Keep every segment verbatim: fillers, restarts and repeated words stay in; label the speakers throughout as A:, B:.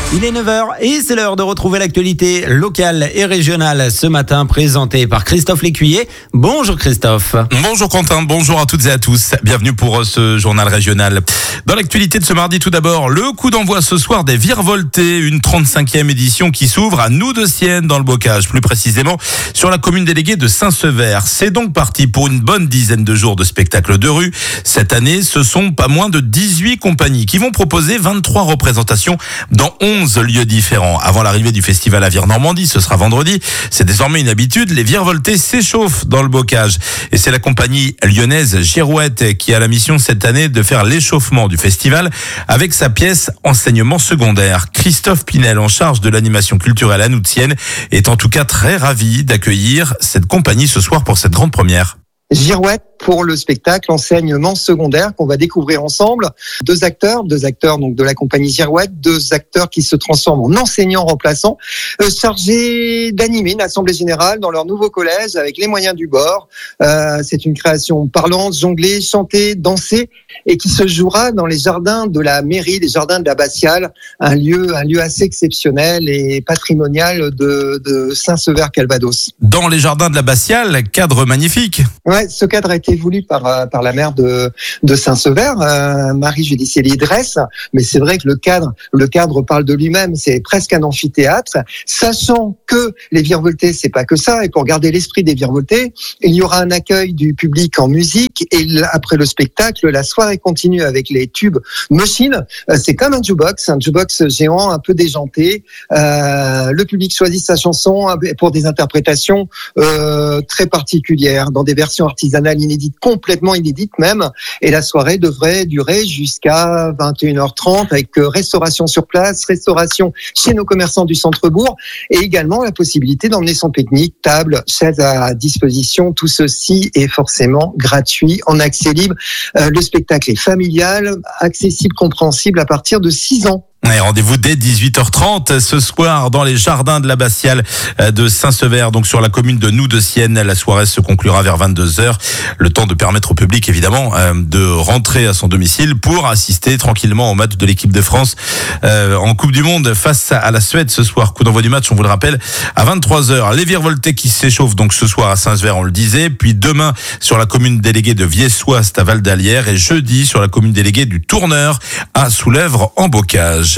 A: Il est neuf heures et c'est l'heure de retrouver l'actualité locale et régionale ce matin présentée par Christophe Lécuyer. Bonjour Christophe.
B: Bonjour Quentin, bonjour à toutes et à tous. Bienvenue pour ce journal régional. Dans l'actualité de ce mardi, tout d'abord, le coup d'envoi ce soir des Virevoltés, une trente-cinquième édition qui s'ouvre à Noux-de-Sienne dans le Bocage, plus précisément sur la commune déléguée de Saint-Sever. C'est donc parti pour une bonne dizaine de jours de spectacles de rue. Cette année, ce sont pas moins de dix-huit compagnies qui vont proposer vingt-trois représentations dans onze lieux différents. Avant l'arrivée du festival à Vire-Normandie, ce sera vendredi. C'est désormais une habitude, les Virevoltés s'échauffent dans le Bocage. Et c'est la compagnie lyonnaise Girouette qui a la mission cette année de faire l'échauffement du festival avec sa pièce Enseignement secondaire. Christophe Pinel, en charge de l'animation culturelle à Noux-de-Sienne, est en tout cas très ravi d'accueillir cette compagnie ce soir pour cette grande première.
C: Girouette pour le spectacle Enseignement secondaire qu'on va découvrir ensemble. Deux acteurs, deux acteurs donc de la compagnie Girouette, deux acteurs qui se transforment en enseignants remplaçants, euh, chargés d'animer une assemblée générale dans leur nouveau collège avec les moyens du bord. Euh, c'est une création parlante, jonglée, chantée, dansée et qui se jouera dans les jardins de la mairie, les jardins de l'Abbatiale, un lieu, un lieu assez exceptionnel et patrimonial de, de Saint-Sever-Calvados.
B: Dans les jardins de l'Abbatiale, cadre magnifique.
C: Ouais, ce cadre a été voulu par par la maire de de Saint-Sever, euh, Marie-Julie Dresse, mais c'est vrai que le cadre le cadre parle de lui-même, c'est presque un amphithéâtre, sachant que les Virevoltés c'est pas que ça, et pour garder l'esprit des Virevoltés, il y aura un accueil du public en musique et après le spectacle, la soirée continue avec les tubes machines, euh, c'est comme un jukebox, un jukebox géant un peu déjanté, euh, le public choisit sa chanson pour des interprétations euh, très particulières dans des versions artisanales inédites, complètement inédites même, et la soirée devrait durer jusqu'à vingt et une heures trente avec restauration sur place, restauration chez nos commerçants du centre-bourg et également la possibilité d'emmener son pique-nique, table, chaises à disposition. Tout ceci est forcément gratuit en accès libre. Euh, le spectacle est familial, accessible, compréhensible à partir de six ans.
B: Et rendez-vous dès dix-huit heures trente ce soir dans les jardins de l'Abbatiale de Saint-Sever, donc sur la commune de Noux-de-Sienne. La soirée se conclura vers vingt-deux heures. Le temps de permettre au public, évidemment, de rentrer à son domicile pour assister tranquillement au match de l'équipe de France en Coupe du Monde face à la Suède ce soir. Coup d'envoi du match, on vous le rappelle, à vingt-trois heures. Les Virevoltés qui s'échauffent donc ce soir à Saint-Sever, on le disait. Puis demain sur la commune déléguée de Viessoist à Val-d'Alière et jeudi sur la commune déléguée du Tourneur à Soulèvre en Bocage.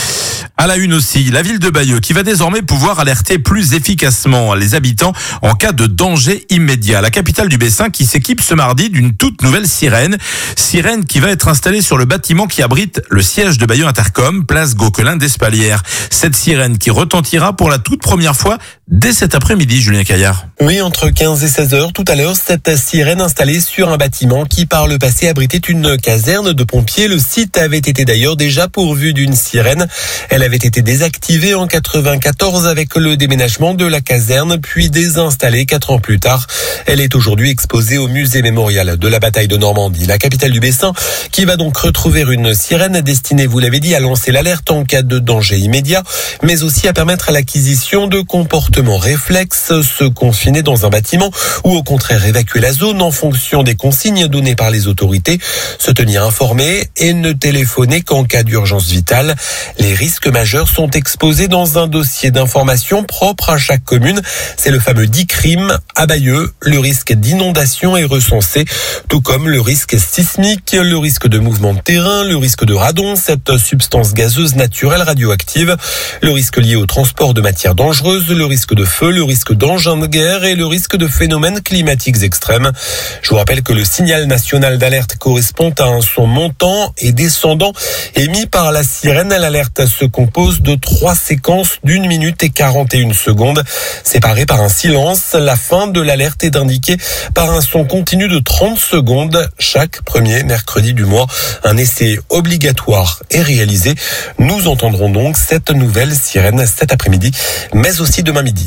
B: À la une aussi, la ville de Bayeux qui va désormais pouvoir alerter plus efficacement les habitants en cas de danger immédiat. La capitale du Bessin qui s'équipe ce mardi d'une toute nouvelle sirène. Sirène qui va être installée sur le bâtiment qui abrite le siège de Bayeux Intercom, place Gauquelin d'Espalières. Cette sirène qui retentira pour la toute première fois dès cet après-midi, Julien Caillard.
D: Oui, entre quinze et seize heures tout à l'heure, cette sirène installée sur un bâtiment qui par le passé abritait une caserne de pompiers. Le site avait été d'ailleurs déjà pourvu d'une sirène. Elle avait été désactivée en quatre-vingt-quatorze avec le déménagement de la caserne, puis désinstallée quatre ans plus tard. Elle est aujourd'hui exposée au musée mémorial de la bataille de Normandie. La capitale du Bessin qui va donc retrouver une sirène destinée, vous l'avez dit, à lancer l'alerte en cas de danger immédiat, mais aussi à permettre l'acquisition de comportements réflexes, se confiner dans un bâtiment ou au contraire évacuer la zone en fonction des consignes données par les autorités, se tenir informé et ne téléphoner qu'en cas d'urgence vitale. Les risques majeurs sont exposés dans un dossier d'information propre à chaque commune. C'est le fameux D I C R I M. À Bayeux, le risque d'inondation est recensé, tout comme le risque sismique, le risque de mouvement de terrain, le risque de radon, cette substance gazeuse naturelle radioactive, le risque lié au transport de matières dangereuses, le risque de feu, le risque d'engins de guerre et le risque de phénomènes climatiques extrêmes. Je vous rappelle que le signal national d'alerte correspond à un son montant et descendant émis par la sirène. L'alerte se compose de trois séquences d'une minute et quarante et une secondes, séparées par un silence. La fin de l'alerte est indiquée par un son continu de trente secondes. Chaque premier mercredi du mois, un essai obligatoire est réalisé. Nous entendrons donc cette nouvelle sirène cet après-midi, mais aussi demain midi.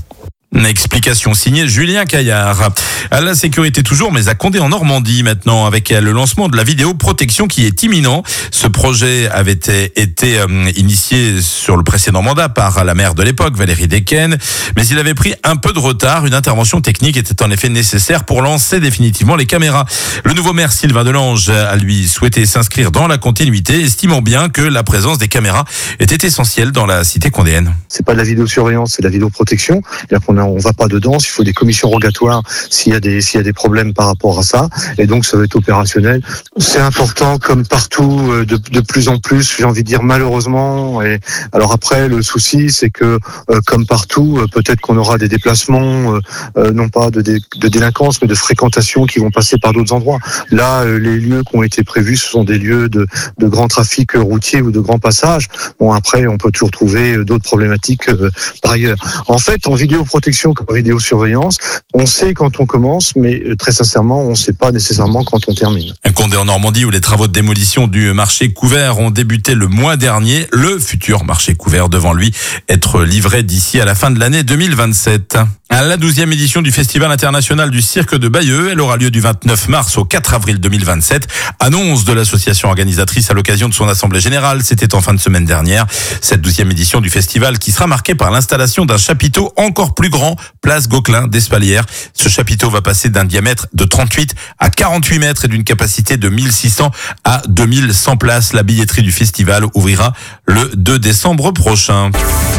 B: Une explication signée Julien Caillard. À la sécurité toujours, mais à Condé en Normandie maintenant, avec le lancement de la vidéoprotection qui est imminent. Ce projet avait été, été euh, initié sur le précédent mandat par la maire de l'époque, Valérie Decken, mais il avait pris un peu de retard. Une intervention technique était en effet nécessaire pour lancer définitivement les caméras. Le nouveau maire Sylvain Delange a lui souhaité s'inscrire dans la continuité, estimant bien que la présence des caméras était essentielle dans la cité condéenne.
E: C'est pas de la vidéosurveillance, c'est de la vidéoprotection. On on va pas dedans, il faut des commissions rogatoires s'il y a des s'il y a des problèmes par rapport à ça, et donc ça va être opérationnel. C'est important comme partout, de, de plus en plus, j'ai envie de dire malheureusement. Et alors après, le souci, c'est que euh, comme partout, euh, peut-être qu'on aura des déplacements, euh, euh, non pas de, dé, de délinquance, mais de fréquentation qui vont passer par d'autres endroits. Là, euh, les lieux qui ont été prévus, ce sont des lieux de, de grand trafic routier ou de grand passage. Bon, après, on peut toujours trouver d'autres problématiques euh, par ailleurs. En fait, en vidéoprotection comme vidéosurveillance, on sait quand on commence, mais très sincèrement, on ne sait pas nécessairement quand on termine.
B: Condé en Normandie, où les travaux de démolition du marché couvert ont débuté le mois dernier. Le futur marché couvert devant lui être livré d'ici à la fin de l'année deux mille vingt-sept. À la douzième édition du Festival international du cirque de Bayeux, elle aura lieu du vingt-neuf mars au quatre avril deux mille vingt-sept. Annonce de l'association organisatrice à l'occasion de son assemblée générale. C'était en fin de semaine dernière. Cette douzième édition du festival qui sera marquée par l'installation d'un chapiteau encore plus grand, place Gauquelin d'Espalières. Ce chapiteau va passer d'un diamètre de trente-huit à quarante-huit mètres et d'une capacité de mille six cents à deux mille cent places. La billetterie du festival ouvrira le deux décembre prochain.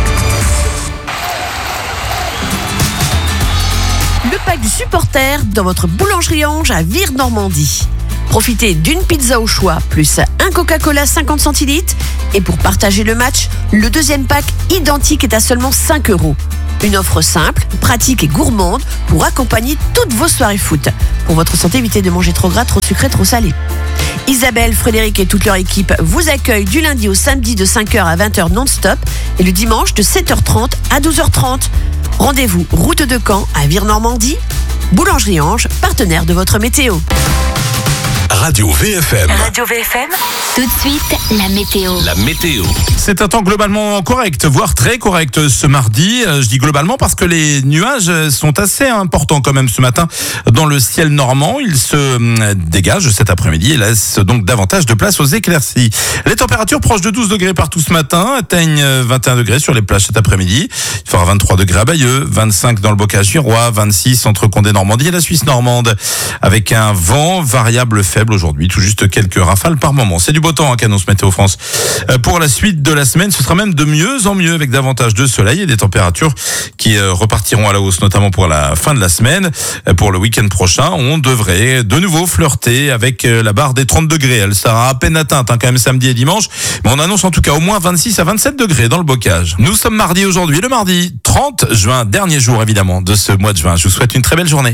F: Le pack du supporter dans votre boulangerie Ange à Vire-Normandie. Profitez d'une pizza au choix, plus un Coca-Cola cinquante centilitres. Et pour partager le match, le deuxième pack identique est à seulement cinq euros. Une offre simple, pratique et gourmande pour accompagner toutes vos soirées foot. Pour votre santé, évitez de manger trop gras, trop sucré, trop salé. Isabelle, Frédéric et toute leur équipe vous accueillent du lundi au samedi de cinq heures à vingt heures non-stop et le dimanche de sept heures trente à douze heures trente. Rendez-vous route de Caen à Vire-Normandie. Boulangerie Ange, partenaire de votre météo.
G: Radio V F M.
F: Radio V F M.
H: Tout de suite, la météo.
G: La météo.
B: C'est un temps globalement correct, voire très correct ce mardi. Je dis globalement parce que les nuages sont assez importants quand même ce matin dans le ciel normand. Ils se dégagent cet après-midi et laissent donc davantage de place aux éclaircies. Les températures proches de douze degrés partout ce matin atteignent vingt et un degrés sur les plages cet après-midi. Il fera vingt-trois degrés à Bayeux, vingt-cinq dans le Bocage girois, vingt-six entre Condé Normandie et la Suisse normande. Avec un vent variable faible aujourd'hui, tout juste quelques rafales par moment. C'est du beau temps, hein, qu'annonce Météo France. Euh, pour la suite de la semaine, ce sera même de mieux en mieux avec davantage de soleil et des températures qui euh, repartiront à la hausse, notamment pour la fin de la semaine. Euh, pour le week-end prochain, on devrait de nouveau flirter avec euh, la barre des trente degrés. Elle sera à peine atteinte, hein, quand même samedi et dimanche. Mais on annonce en tout cas au moins vingt-six à vingt-sept degrés dans le Bocage. Nous sommes mardi aujourd'hui, le mardi trente juin, dernier jour évidemment de ce mois de juin. Je vous souhaite une très belle journée.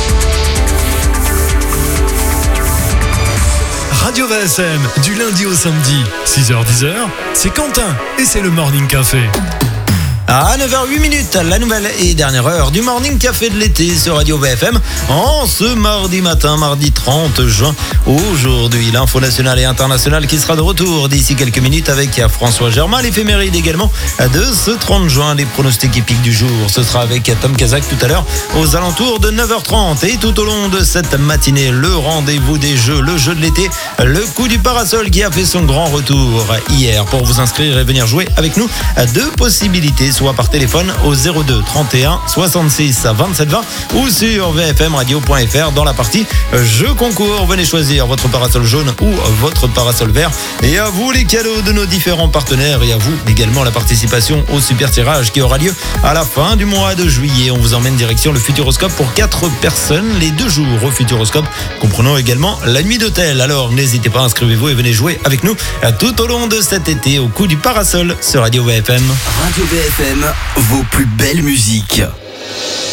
I: Radio V F M, du lundi au samedi, six heures dix heures, c'est Quentin et c'est le Morning Café.
A: À neuf heures huit minutes, la nouvelle et dernière heure du Morning Café de l'été sur Radio V F M. En ce mardi matin, mardi trente juin, aujourd'hui, l'info nationale et internationale qui sera de retour d'ici quelques minutes avec François Germain, l'éphéméride également de ce trente juin. Les pronostics épiques du jour, ce sera avec Tom Kazak tout à l'heure aux alentours de neuf heures trente. Et tout au long de cette matinée, le rendez-vous des jeux, le jeu de l'été, le coup du parasol qui a fait son grand retour hier. Pour vous inscrire et venir jouer avec nous, deux possibilités, soit par téléphone au zéro deux trente et un soixante-six vingt-sept vingt ou sur v f m radio point f r dans la partie jeux concours. Venez choisir votre parasol jaune ou votre parasol vert. Et à vous les cadeaux de nos différents partenaires et à vous également la participation au super tirage qui aura lieu à la fin du mois de juillet. On vous emmène direction le Futuroscope pour quatre personnes, les deux jours au Futuroscope, comprenant également la nuit d'hôtel. Alors n'hésitez pas, inscrivez-vous et venez jouer avec nous tout au long de cet été au coup du parasol sur Radio V F M.
G: Radio V F M, vos plus belles musiques.